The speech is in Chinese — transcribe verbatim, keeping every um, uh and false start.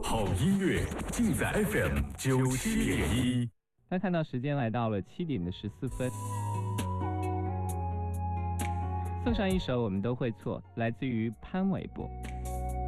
好音乐尽在 F M 九七点一。 那看到时间来到了七点的十四分，送上一首我们都会错，来自于潘玮柏。